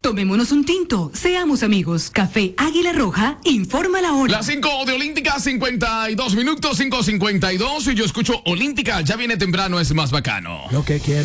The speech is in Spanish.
Tomémonos un tinto, seamos amigos. Café Águila Roja, informa la hora. Las 5 de Olímpica, 52 minutos, 5:52. Y yo escucho Olímpica, ya viene temprano, es más bacano. Lo que quiero.